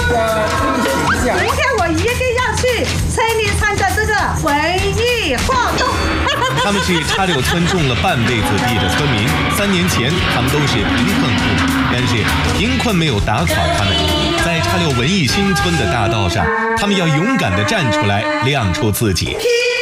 我听一下。 明天我一定要去村里参加这个文艺活动。 他们是插柳村种了半辈子地的村民，3年前他们都是贫困户，但是贫困没有打垮他们。在插柳文艺新村的大道上，他们要勇敢地站出来，亮出自己。